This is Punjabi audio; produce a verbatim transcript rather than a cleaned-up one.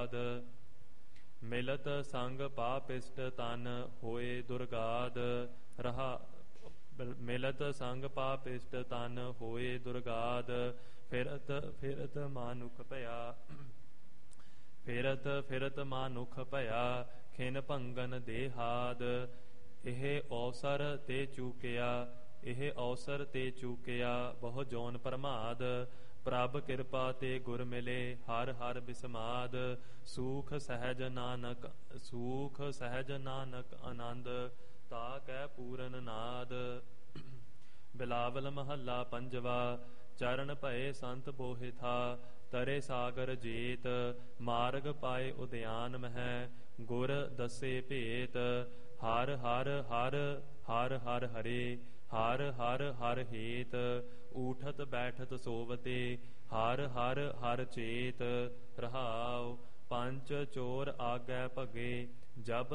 ਮਿਲਤ ਸੰਗ ਪਾਪਿਸ਼ਟ ਤਨ ਹੋਏ ਦੁਰਗਾਦ ਰਹਾ ਮਿਲਤ ਸੰਗ ਪਾਪਿਸ਼ਟ ਤਨ ਹੋਏ ਦੁਰਗਾਦ ਫਿਰਤ ਫਿਰਤ ਮਾਨੁਖ ਭਇਆ ਫਿਰਤ ਫਿਰਤ ਮਾਨੁਖ ਭਇਆ ਖਿਨ ਭੰਗਨ ਦੇਹਾਦ ਇਹ ਅਵਸਰ ਤੇ ਚੂਕਿਆ ਇਹ ਅਵਸਰ ਤੇ ਚੂਕਿਆ ਬਹੁ ਜੋਨ ਪ੍ਰਮਾਦ ਪ੍ਰਭ ਕਿਰਪਾ ਤੇ ਗੁਰ ਮਿਲੇ ਹਰ ਹਰ ਬਿਸਮਾਦ ਸੂਖ ਸਹਿਜ ਨਾਨਕ ਸੂਖ ਸਹਿਜ ਨਾਨਕ ਆਨੰਦ ਤਾ ਕੈ ਪੂਰਨ ਨਾਦ। ਬਿਲਾਵਲ ਮਹੱਲਾ ਪੰਜਵਾ। ਚਰਨ ਭਏ ਸੰਤ ਬੋਹਿ ਥਾ ਤਰੇ ਸਾਗਰ ਜੀਤ ਮਾਰਗ ਪਾਏ ਉਦਿਆਨ ਮਹਿ ਗੁਰ ਦਸੇ ਭੇਤ ਹਰ ਹਰ ਹਰ ਹਰ ਹਰ ਹਰੇ ਹਰ ਹਰ ਹਰ ਹੇਤ ਊਠਤ ਬੈਠਤ ਸੋਵਤੇ ਹਰ ਹਰ ਹਰ ਚੇਤ ਰਹਾਉ ਪੰਚ ਚੋਰ ਆਗੈ ਭਗੇ ਜਬ